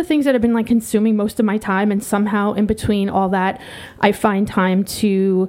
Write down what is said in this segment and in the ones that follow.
the things that have been like consuming most of my time, and somehow in between all that, I find time to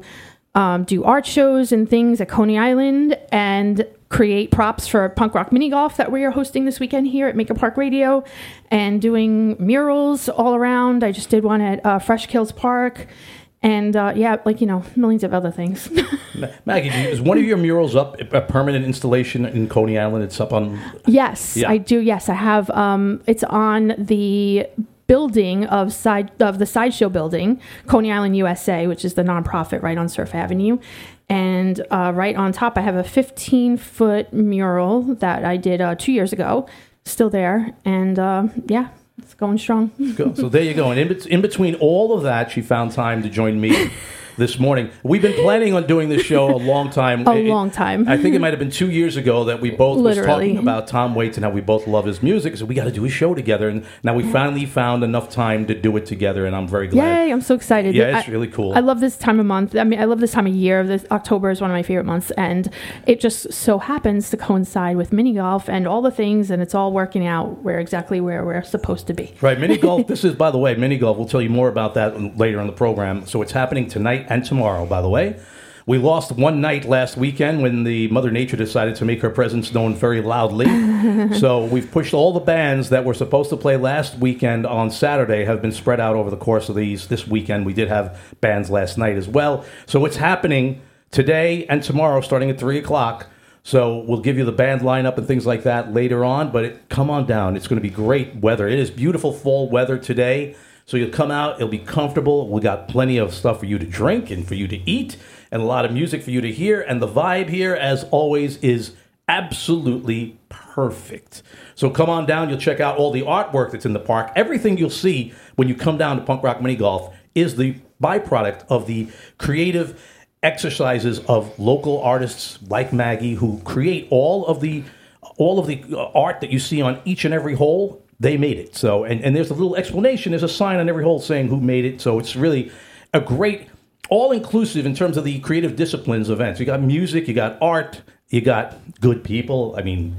do art shows and things at Coney Island and create props for punk rock mini golf that we are hosting this weekend here at Maker Park Radio, and doing murals all around. I just did one at Fresh Kills Park. And, millions of other things. Maggie, is one of your murals up, a permanent installation in Coney Island? It's up on... Yes, yeah. I do. Yes, I have. It's on the building of the Sideshow building, Coney Island, USA, which is the nonprofit right on Surf Avenue. And right on top, I have a 15-foot mural that I did 2 years ago. Still there. And, it's going strong. So there you go. And in between all of that, she found time to join me this morning. We've been planning on doing this show a long time. Long time. I think it might have been 2 years ago that we both was talking about Tom Waits and how we both love his music. So we got to do a show together. And now we finally found enough time to do it together. And I'm very glad. Yay, I'm so excited. Yeah, it's really cool. I love this time of month. I mean, I love this time of year. October is one of my favorite months. And it just so happens to coincide with mini golf and all the things. And it's all working out exactly where we're supposed to be. Right. Mini golf. This is, by the way, mini golf. We'll tell you more about that later in the program. So it's happening tonight and tomorrow, by the way. We lost one night last weekend when the Mother Nature decided to make her presence known very loudly. So we've pushed all the bands that were supposed to play last weekend on Saturday have been spread out over the course of this weekend. We did have bands last night as well. So it's happening today and tomorrow starting at 3 o'clock. So we'll give you the band lineup and things like that later on. But come on down. It's going to be great weather. It is beautiful fall weather today. So you'll come out, it'll be comfortable. We got plenty of stuff for you to drink and for you to eat, and a lot of music for you to hear. And the vibe here, as always, is absolutely perfect. So come on down. You'll check out all the artwork that's in the park. Everything you'll see when you come down to Punk Rock Mini Golf is the byproduct of the creative exercises of local artists like Maggie, who create all of the art that you see on each and every hole. They made it. So, and there's a little explanation. There's a sign on every hole saying who made it. So it's really a great, all-inclusive in terms of the creative disciplines events. You got music, you got art, you got good people. I mean,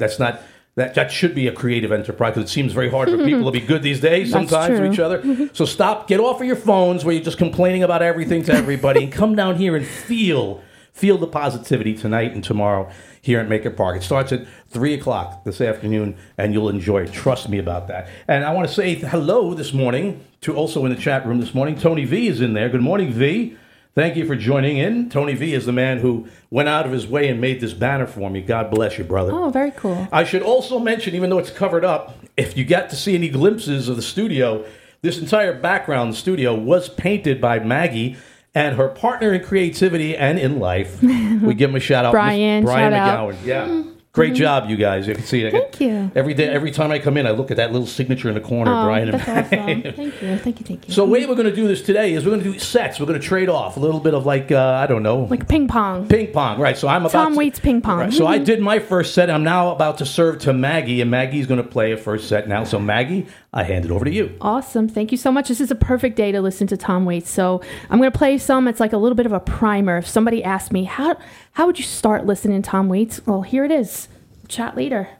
that should be a creative enterprise, because it seems very hard for people to be good these days sometimes to each other. So get off of your phones where you're just complaining about everything to everybody, and come down here and feel the positivity tonight and tomorrow here at Maker Park. It starts at 3 o'clock this afternoon, and you'll enjoy it. Trust me about that. And I want to say hello this morning to, also in the chat room this morning, Tony V is in there. Good morning, V. Thank you for joining in. Tony V is the man who went out of his way and made this banner for me. God bless you, brother. Oh, very cool. I should also mention, even though it's covered up, if you get to see any glimpses of the studio, this entire background in the studio was painted by Maggie and her partner in creativity and in life. We give him a shout out. Brian McGowan. Yeah. Great job, you guys. You can see it. Thank you. Every day, every time I come in, I look at that little signature in the corner, Brian. That's awesome. Thank you. So the way we're going to do this today is we're going to do sets. We're going to trade off a little bit of like, I don't know. Like ping pong. Ping pong, right. So Tom Waits ping pong. Right, so I did my first set. I'm now about to serve to Maggie, and Maggie's going to play a first set now. So Maggie, I hand it over to you. Awesome. Thank you so much. This is a perfect day to listen to Tom Waits. So I'm going to play some. It's like a little bit of a primer. If somebody asked me, how would you start listening to Tom Waits? Well, here it is. Chat later.